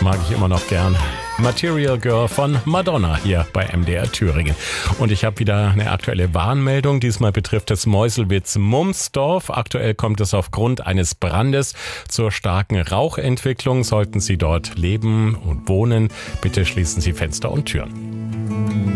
mag ich immer noch gern. Material Girl von Madonna hier bei MDR Thüringen. Und ich habe wieder eine aktuelle Warnmeldung. Diesmal betrifft es Meuselwitz-Mumsdorf. Aktuell kommt es aufgrund eines Brandes zur starken Rauchentwicklung. Sollten Sie dort leben und wohnen, bitte schließen Sie Fenster und Türen.